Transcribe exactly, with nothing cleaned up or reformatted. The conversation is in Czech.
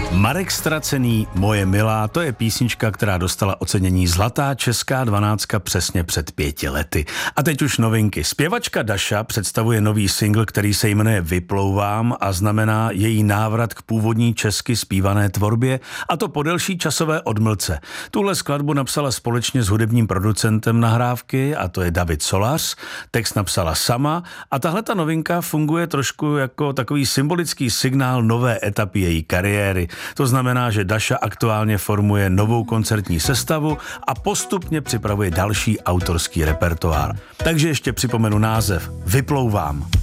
Marek Ztracený, Moje milá, to je písnička, která dostala ocenění Zlatá česká dvanáctka přesně před pěti lety. A teď už novinky. Zpěvačka Daša představuje nový singl, který se jmenuje Vyplouvám a znamená její návrat k původní česky zpívané tvorbě, a to po delší časové odmlce. Tuhle skladbu napsala společně s hudebním producentem nahrávky, a to je David Solař. Text napsala sama a tahle ta novinka funguje trošku jako takový symbolický signál nové etapy její kariéry. To znamená, že Daša aktuálně formuje novou koncertní sestavu a postupně připravuje další autorský repertoár. Takže ještě připomenu název Vyplouvám.